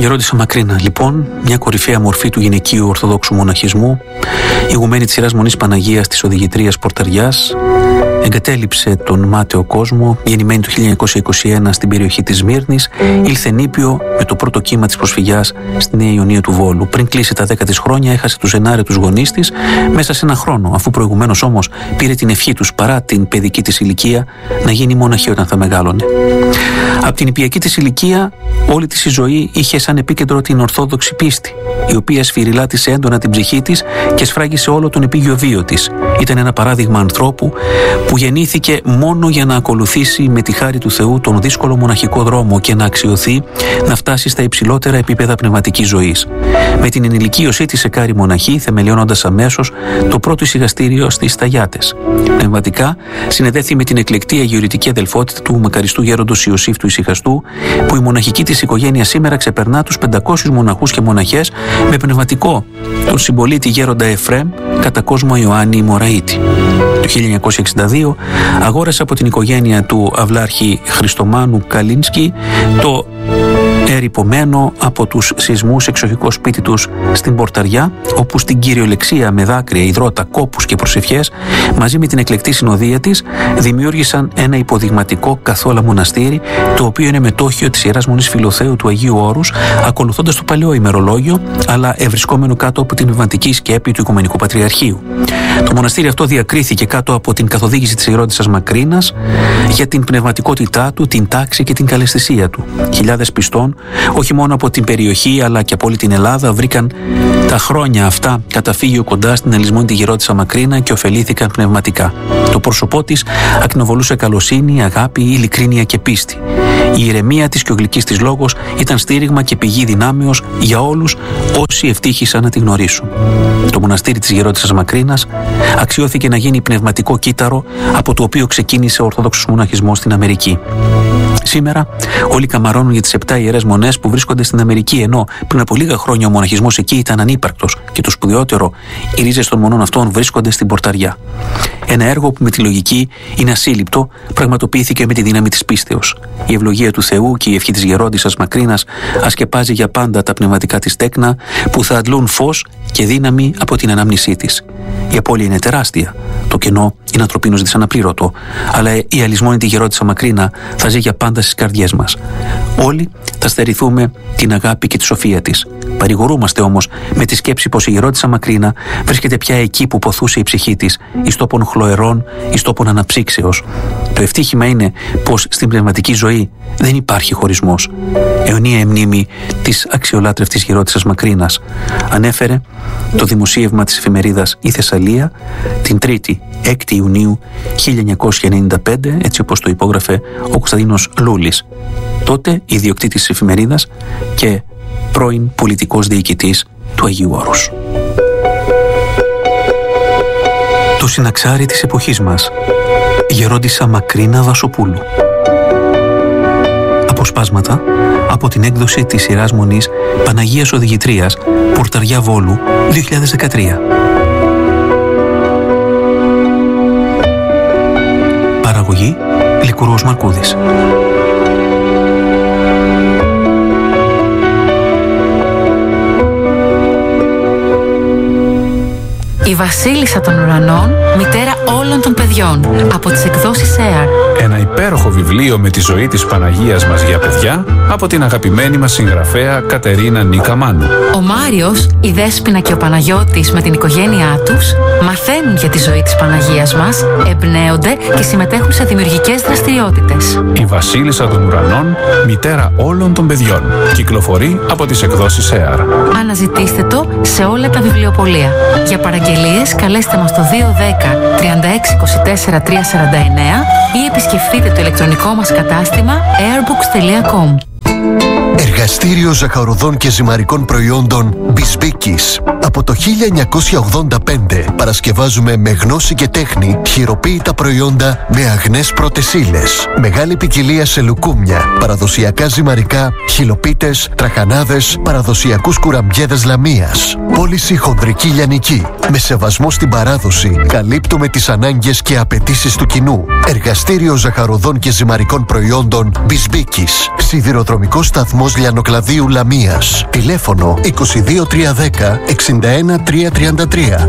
Γερόντισσα Μακρίνα, λοιπόν, μια κορυφαία μορφή του γυναικείου ορθοδόξου μοναχισμού, ηγουμένη της Ιεράς Μονής Παναγίας της Οδηγητρίας Πορταριάς, εγκατέλειψε τον μάταιο κόσμο, γεννημένη το 1921 στην περιοχή της Σμύρνης, ήλθε νήπιο με το πρώτο κύμα της προσφυγιάς στη Νέα Ιωνία του Βόλου. Πριν κλείσει τα 10 της χρόνια, έχασε τους ενάρετους γονείς της μέσα σε ένα χρόνο, αφού προηγουμένως όμως πήρε την ευχή τους, παρά την παιδική της ηλικία, να γίνει μοναχή όταν θα μεγάλωνε. Από την νηπιακή της ηλικία, όλη της η ζωή είχε σαν επίκεντρο την ορθόδοξη πίστη, η οποία σφυριλάτησε έντονα την ψυχή της και σφράγισε όλο τον επίγειο βίο της. Ήταν ένα παράδειγμα ανθρώπου που γεννήθηκε μόνο για να ακολουθήσει με τη χάρη του Θεού τον δύσκολο μοναχικό δρόμο και να αξιωθεί να φτάσει στα υψηλότερα επίπεδα πνευματικής ζωής. Με την ενηλικίωσή της εκάρη μοναχή, θεμελιώνοντας αμέσως το πρώτο εισηγαστήριο στις Σταγιάτες. Πνευματικά συνεδέθη με την εκλεκτή αγιορητική αδελφότητα του μακαριστού γέροντος Ιωσήφ του Ησυχαστού, που η μοναχική της οικογένεια σήμερα ξεπερνά τους 500 μοναχούς και μοναχές, με πνευματικό τον συμπολίτη γέροντα Εφραίμ κατά κόσμο Ιωάννη Μωραΐτη. Το 1962 αγόρασε από την οικογένεια του αυλάρχη Χριστομάνου Καλίνσκι το ερειπωμένο από τους σεισμούς εξοχικό σπίτι τους στην Πορταριά, όπου στην κυριολεξία με δάκρυα, υδρότα, κόπους και προσευχές, μαζί με την εκλεκτή συνοδεία της, δημιούργησαν ένα υποδειγματικό καθόλα μοναστήρι, το οποίο είναι μετόχιο της Ιεράς Μονής Φιλοθέου του Αγίου Όρους, ακολουθώντας το παλαιό ημερολόγιο, αλλά ευρισκόμενο κάτω από την πνευματική σκέπη του Οικουμενικού Πατριαρχείου. Το μοναστήρι αυτό διακρίθηκε κάτω από την καθοδήγηση της Γερόντισσας Μακρίνας για την πνευματικότητά του, την τάξη και την καλαισθησία του. Χιλιάδες πιστών, όχι μόνο από την περιοχή αλλά και από όλη την Ελλάδα, βρήκαν τα χρόνια αυτά καταφύγιο κοντά στην αλυσμόνητη Γερόντισσα Μακρίνα και ωφελήθηκαν πνευματικά. Το πρόσωπό της ακτινοβολούσε καλοσύνη, αγάπη, ειλικρίνεια και πίστη. Η ηρεμία της και ο γλυκής της λόγος ήταν στήριγμα και πηγή δυνάμεως για όλους όσοι ευτύχησαν να τη γνωρίσουν. Το μοναστήρι της Γερόντισσας Μακρίνας αξιώθηκε να γίνει πνευματικό κύτταρο από το οποίο ξεκίνησε ο Ορθόδοξος μοναχισμός στην Αμερική. Σήμερα όλοι καμαρώνουν για τις 7 ιερές μονές που βρίσκονται στην Αμερική, ενώ πριν από λίγα χρόνια ο μοναχισμός εκεί ήταν ανύπαρκτος και το σπουδαιότερο, οι ρίζες των μονών αυτών βρίσκονται στην Πορταριά. Ένα έργο που με τη λογική είναι ασύλληπτο, πραγματοποιήθηκε με τη δύναμη της πίστεως. Η ευλογία του Θεού και η ευχή της Γερόντισσας Μακρίνας ασκεπάζει για πάντα τα πνευματικά της τέκνα, που θα αντλούν φως και δύναμη από την ανάμνησή της. Η απώλεια είναι τεράστια. Το κενό είναι ανθρωπίνως δυσαναπλήρωτο, αλλά η αλυσμόνητη Γερόντισσα Μακρίνα θα ζει για πάντα στις καρδιές μας. Όλοι θα στερηθούμε την αγάπη και τη σοφία της. Παρηγορούμαστε όμως με τη σκέψη πως η Γερόντισσα Μακρίνα βρίσκεται πια εκεί που ποθούσε η ψυχή της, εις τόπων χλωερών, εις τόπων αναψύξεως. Το ευτύχημα είναι πως στην πνευματική ζωή δεν υπάρχει χωρισμός. Αιωνία μνήμη της αξιολάτρευτης Γερόντισσας Μακρίνας, ανέφερε το δημοσίευμα της εφημερίδας Η Θεσσαλία την 3η 6η Ιουνίου 1995, έτσι όπως το υπόγραφε ο Κωνσταντίνος Λούλης, τότε ιδιοκτήτης της εφημερίδας και πρώην πολιτικός διοικητής του Αγίου Όρους. Το συναξάρι της εποχής μας, Γερόντισσα Μακρίνα Βασοπούλου. Αποσπάσματα από την έκδοση της Ιεράς Μονής Παναγίας Οδηγητρίας, Πορταριά Βόλου, 2013. Παραγωγή Λικουρός Μαρκούδης. Η Βασίλισσα των Ουρανών, μητέρα όλων των παιδιών, από τις εκδόσεις ΕΑΡ. Ένα υπέροχο βιβλίο με τη ζωή της Παναγίας μας για παιδιά, από την αγαπημένη μας συγγραφέα Κατερίνα Νίκα Μάνου. Ο Μάριος, η Δέσποινα και ο Παναγιώτης με την οικογένειά τους μαθαίνουν για τη ζωή της Παναγίας μας, εμπνέονται και συμμετέχουν σε δημιουργικές δραστηριότητες. Η Βασίλισσα των Ουρανών, μητέρα όλων των παιδιών. Κυκλοφορεί από τις εκδόσεις ΕΑΡ. Αναζητήστε το σε όλα τα βιβλιοπωλεία. Για παραγγελίες καλέστε μας στο 210 36 24 349 ή επισκεφτείτε το ηλεκτρονικό μας κατάστημα airbooks.com. Εργαστήριο ζαχαροδών και ζυμαρικών προϊόντων Μπισμπίκης. Από το 1985 παρασκευάζουμε με γνώση και τέχνη χειροποίητα προϊόντα με αγνές πρώτες ύλες. Μεγάλη ποικιλία σε λουκούμια, παραδοσιακά ζυμαρικά, χυλοπίτες, τραχανάδες, παραδοσιακούς κουραμπιέδες λαμίας. Πώληση χονδρική λιανική. Με σεβασμό στην παράδοση καλύπτουμε τις ανάγκες και απαιτήσεις του κοινού. Εργαστήριο ζαχαροδών και ζυμαρικών προϊόντων Μπισμπίκης. Σιδηροδρομικός σταθμός Λιανών. Ουρανοκλαδίου Λαμίας. Τηλέφωνο 22310 61333.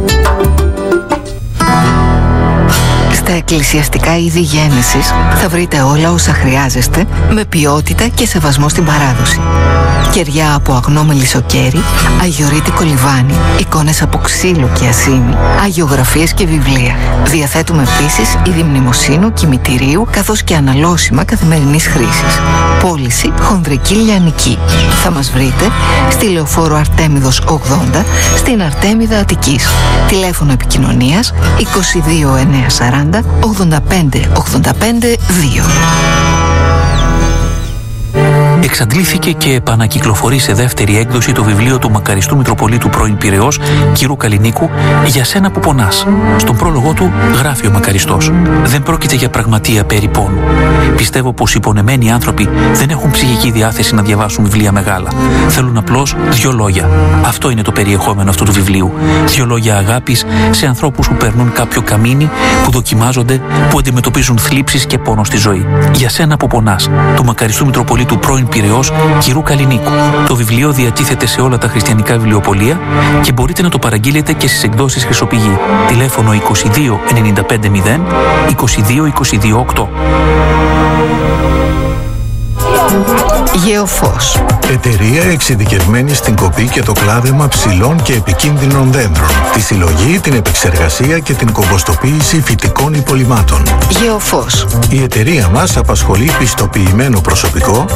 Στα εκκλησιαστικά είδη γέννησης θα βρείτε όλα όσα χρειάζεστε με ποιότητα και σεβασμό στην παράδοση. Κεριά από αγνό μελισσοκέρι, αγιορείτικο λιβάνι, εικόνες από ξύλο και ασήμι, αγιογραφίες και βιβλία. Διαθέτουμε επίσης είδη μνημοσύνου, κημητηρίου, καθώς και αναλώσιμα καθημερινής χρήσης. Πώληση χονδρική λιανική. Θα μας βρείτε στη Λεωφόρο Αρτέμιδος 80, στην Αρτέμιδα Αττικής. Τηλέφωνο επικοινωνίας 22 940 85 85 2. Εξαντλήθηκε και επανακυκλοφορεί σε δεύτερη έκδοση το βιβλίο του μακαριστού Μητροπολίτου πρώην Πειραιώς, κ. Καλλινίκου, «Για σένα που πονάς». Στον πρόλογο του γράφει ο μακαριστός: «Δεν πρόκειται για πραγματεία περί πόνου. Πιστεύω πως οι πονεμένοι άνθρωποι δεν έχουν ψυχική διάθεση να διαβάσουν βιβλία μεγάλα. Θέλουν απλώς 2 λόγια. Αυτό είναι το περιεχόμενο αυτού του βιβλίου. 2 λόγια αγάπης σε ανθρώπους που περνούν κάποιο καμίνι, που δοκιμάζονται, που αντιμετωπίζουν θλίψεις και πόνο στη ζωή. Για σένα που πονάς», του μακαριστού Μητροπολίτου πρώην Πειραιώς, κ. Καλλινίκου. Το βιβλίο διατίθεται σε όλα τα χριστιανικά βιβλιοπωλεία και μπορείτε να το παραγγείλετε και στις εκδόσεις Χρυσοπηγή. Τηλέφωνο 22 95 0 22 22 8. Γεωφός. Εταιρεία εξειδικευμένη στην κοπή και το κλάδεμα ψηλών και επικίνδυνων δέντρων. Τη συλλογή, την επεξεργασία και την κομποστοποίηση φυτικών υπολειμμάτων. Γεωφός. Η εταιρεία μας απασχολεί πιστοποιημένο προσωπικό